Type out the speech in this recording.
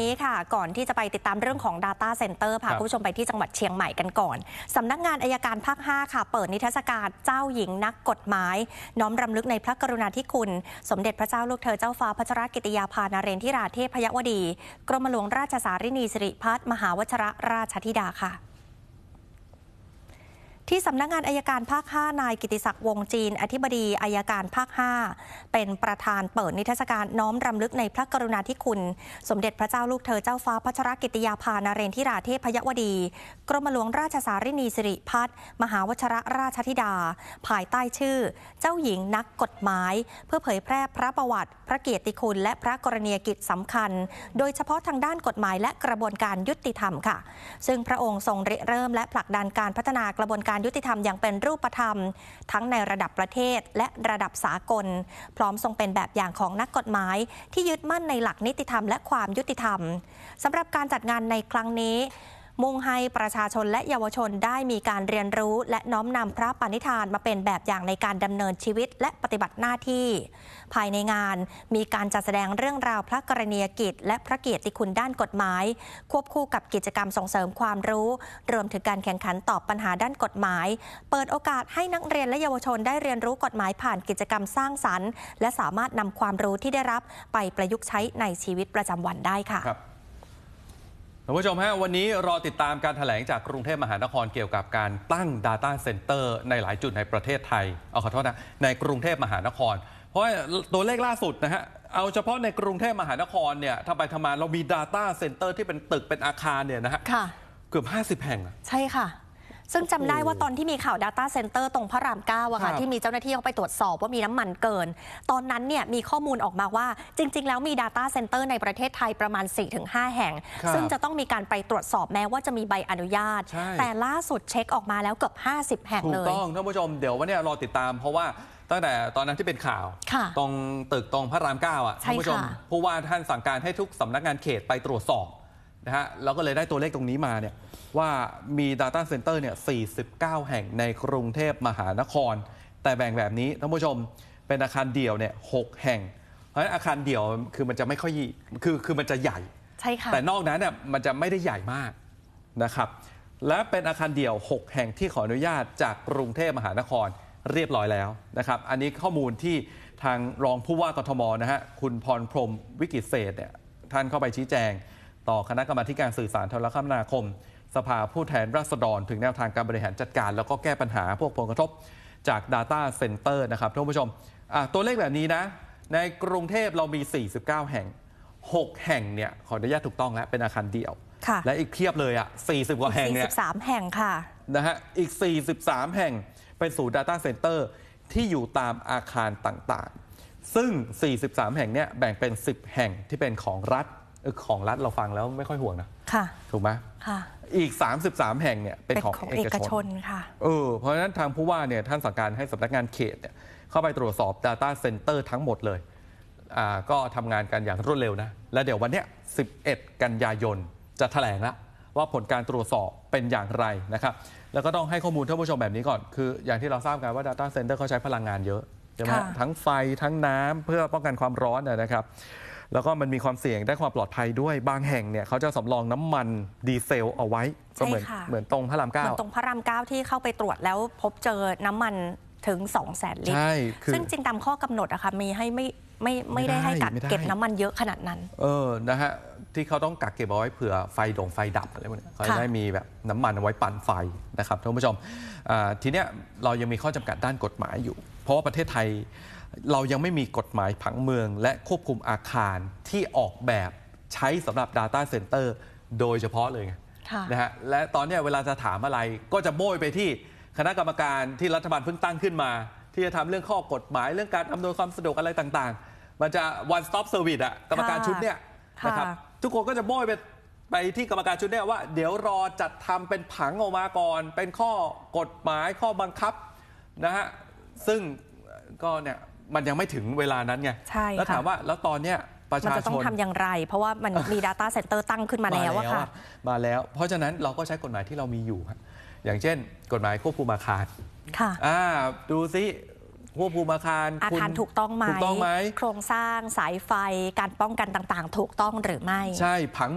นี้ค่ะก่อนที่จะไปติดตามเรื่องของ Data Center พาคุณผู้ชมไปที่จังหวัดเชียงใหม่กันก่อนสำนักงานอัยการภาค 5 ค่ะเปิดนิทรรศการเจ้าหญิงนักกฎหมายน้อมรำลึกในพระกรุณาธิคุณสมเด็จพระเจ้าลูกเธอเจ้าฟ้าพัชรกิติยาภานเรนทิราเทพยวดีกรมหลวงราชสารินีสิริพัฒน์มหาวชรราชธิดาค่ะที่สำนักงานอัยการภาค 5 นายกิติศักดิ์วงจีนอธิบดีอัยการภาค 5เป็นประธานเปิดนิทรรศการน้อมรำลึกในพระกรุณาธิคุณสมเด็จพระเจ้าลูกเธอเจ้าฟ้าพัชรกิติยาภานเรนทิราเทพยวดีกรมหลวงราชสารินีสิริพัฒน์มหาวชรราชธิดาภายใต้ชื่อเจ้าหญิงนักกฎหมายเพื่อเผยแพร่พระประวัติพระเกียรติคุณและพระกรณียกิจสำคัญโดยเฉพาะทางด้านกฎหมายและกระบวนการยุติธรรมค่ะซึ่งพระองค์ทรงริเริ่มและผลักดันการพัฒนากระบวนการยุติธรรมอย่างเป็นรูปธรรมทั้งในระดับประเทศและระดับสากลพร้อมทรงเป็นแบบอย่างของนักกฎหมายที่ยึดมั่นในหลักนิติธรรมและความยุติธรรมสำหรับการจัดงานในครั้งนี้มุ่งให้ประชาชนและเยาวชนได้มีการเรียนรู้และน้อมนำพระปณิธานมาเป็นแบบอย่างในการดำเนินชีวิตและปฏิบัติหน้าที่ภายในงานมีการจัดแสดงเรื่องราวพระกรณียกิจและพระเกียรติคุณด้านกฎหมายควบคู่กับกิจกรรมส่งเสริมความรู้รวมถึงการแข่งขันตอบปัญหาด้านกฎหมายเปิดโอกาสให้นักเรียนและเยาวชนได้เรียนรู้กฎหมายผ่านกิจกรรมสร้างสรรค์และสามารถนำความรู้ที่ได้รับไปประยุกต์ใช้ในชีวิตประจำวันได้ค่ะท่านผู้ชมฮะวันนี้รอติดตามการแถลงจากกรุงเทพมหานครเกี่ยวกับการตั้ง Data Center ในหลายจุดในประเทศไทยขอโทษนะในกรุงเทพมหานครเพราะตัวเลขล่าสุดนะฮะเอาเฉพาะในกรุงเทพมหานครเนี่ยทำไปทำมาเรามี Data Center ที่เป็นตึกเป็นอาคารเนี่ยนะฮะเกือบ50แห่งใช่ค่ะซึ่งจำได้ว่าตอนที่มีข่าว Data Center ตรงพระราม 9อะค่ะที่มีเจ้าหน้าที่เข้าไปตรวจสอบว่ามีน้ำมันเกินตอนนั้นเนี่ยมีข้อมูลออกมาว่าจริงๆแล้วมี Data Center ในประเทศไทยประมาณ 4-5 แห่งซึ่งจะต้องมีการไปตรวจสอบแม้ว่าจะมีใบอนุญาตแต่ล่าสุดเช็คออกมาแล้วเกือบ50แห่งเลยถูกต้องท่านผู้ชมเดี๋ยววันนี้รอติดตามเพราะว่าตั้งแต่ตอนนั้นที่เป็นข่าวตรงตึกตรงพระราม 9อ่ะท่านผู้ชมผู้ว่าท่านสั่งการให้ทุกสำนักงานเขตไปตรวจสอบนะฮะแล้วก็เลยได้ตัวเลขตรงนี้มาเนี่ยว่ามี Data Center เนี่ย49แห่งในกรุงเทพมหานครแต่แบ่งแบบนี้ท่านผู้ชมเป็นอาคารเดี่ยวเนี่ย6แห่งเพราะฉะนั้นอาคารเดี่ยวคือมันจะไม่ค่อยคือมันจะใหญ่ใช่ค่ะแต่นอกนั้นเนี่ยมันจะไม่ได้ใหญ่มากนะครับและเป็นอาคารเดี่ยว6แห่งที่ขออนุญาตจากกรุงเทพมหานครเรียบร้อยแล้วนะครับอันนี้ข้อมูลที่ทางรองผู้ว่ากทมนะฮะคุณพรพรหมวิกิตเศษเนี่ยท่านเข้าไปชี้แจงต่อคณะกรรมาการสื่อสารโทรคมนาคมสภาผู้แทนราษฎรถึงแนวทางการบริหารจัดการแล้วก็แก้ปัญหาพวกผลกระทบจาก Data Center นะครับท่านผู้ชมตัวเลขแบบนี้นะในกรุงเทพเรามี49แห่ง6แห่งเนี่ยขออนุญาตถูกต้องแล้วเป็นอาคารเดี่ยวและอีกเพียบเลย40กว่าแห่งเนี่ย 43แห่งค่ะนะฮะอีก43แห่งเป็นศูนย์ Data Center ที่อยู่ตามอาคารต่างๆซึ่ง43แห่งเนี่ยแบ่งเป็น10แห่งที่เป็นของรัฐเราฟังแล้วไม่ค่อยห่วงนะถูกไหมอีก33แห่งเนี่ยเป็นของเอกชนค่ะเพราะฉะนั้นทางผู้ว่าเนี่ยท่านสั่งการให้สำนักงานเขตเนี่ยเข้าไปตรวจสอบ Data Center ทั้งหมดเลยก็ทำงานกันอย่างรวดเร็วนะและเดี๋ยววันนี้11กันยายนจะแถลงแล้วว่าผลการตรวจสอบเป็นอย่างไรนะครับแล้วก็ต้องให้ข้อมูลท่านผู้ชมแบบนี้ก่อนคืออย่างที่เราทราบกันว่า Data Center เขาใช้พลังงานเยอะใช่ไหมทั้งไฟทั้งน้ำเพื่อป้องกันความร้อนนะครับแล้วก็มันมีความเสี่ยงได้ความปลอดภัยด้วยบางแห่งเนี่ยเขาจะสำรองน้ำมันดีเซลเอาไว้ก็เหมือนตรงพระราม 9เหมือนตรงพระราม 9ที่เข้าไปตรวจแล้วพบเจอน้ำมันถึง 200,000 ลิตรซึ่งจริงตามข้อกำหนดอะค่ะมีให้ไม่ได้ให้กักเก็บน้ำมันเยอะขนาดนั้นนะฮะที่เขาต้องกักเก็บเอาไว้เผื่อไฟดับอะไรพวกนี้เขาได้มีแบบน้ำมันเอาไว้ปั่นไฟนะครับท่านผู้ชมทีเนี้ยเรายังมีข้อจำกัดด้านกฎหมายอยู่เพราะว่าประเทศไทยเรายังไม่มีกฎหมายผังเมืองและควบคุมอาคารที่ออกแบบใช้สำหรับ Data Center โดยเฉพาะเลยไงนะฮะและตอนนี้เวลาจะถามอะไรก็จะโบยไปที่คณะกรรมการที่รัฐบาลเพิ่งตั้งขึ้นมาที่จะทำเรื่องข้อกฎหมายเรื่องการอำนวยความสะดวกอะไรต่างๆมันจะ one stop service กรรมการชุดเนี้ยนะครับทุกคนก็จะโบยไปที่กรรมการชุดเนี้ยว่าเดี๋ยวรอจัดทำเป็นผังออกมาก่อนเป็นข้อกฎหมายข้อบังคับนะฮะซึ่งก็เนี่ยมันยังไม่ถึงเวลานั้นไงแล้วถามว่าแล้วตอนเนี้ยประชาชนจะต้องทำอย่างไรเพราะว่ามันมี Data Center ตั้งขึ้นมาแล้วค่ะมาแล้วเพราะฉะนั้นเราก็ใช้กฎหมายที่เรามีอยู่อย่างเช่นกฎหมายควบคุมอาคารดูซิควบคุมอาคารถูกต้องไหมโครงสร้างสายไฟการป้องกันต่างๆถูกต้องหรือไม่ใช่ผัง